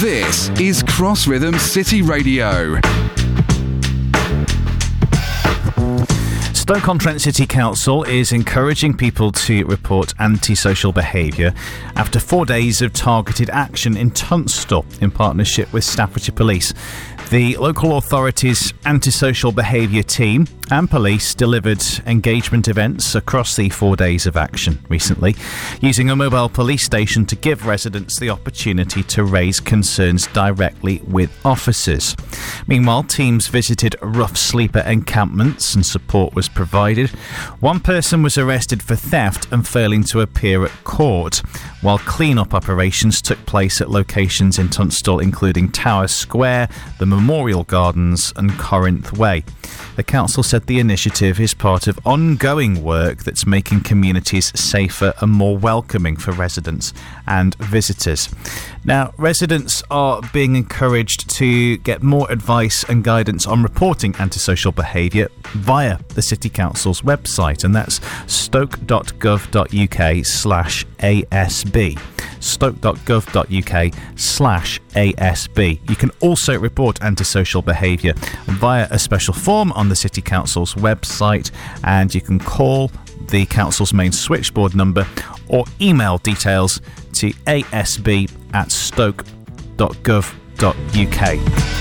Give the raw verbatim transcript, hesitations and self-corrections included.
This is Cross Rhythm City Radio. Stoke-on-Trent City Council is encouraging people to report antisocial behaviour after four days of targeted action in Tunstall in partnership with Staffordshire Police. The local authority's antisocial behaviour team and police delivered engagement events across the four days of action recently, using a mobile police station to give residents the opportunity to raise concerns directly with officers. Meanwhile, teams visited rough sleeper encampments and support was provided. One person was arrested for theft and failing to appear at court, while clean-up operations took place at locations in Tunstall including Tower Square, the Memorial Gardens and Corinth Way. The council said the initiative is part of ongoing work that's making communities safer and more welcoming for residents and visitors. Now, residents are being encouraged to get more advice and guidance on reporting antisocial behaviour via the City Council's website, and that's stoke.gov.uk slash ASB. stoke.gov.uk slash ASB. You can also report antisocial behaviour via a special form on the City Council's website, and you can call the council's main switchboard number or email details to asb at stoke.gov.uk.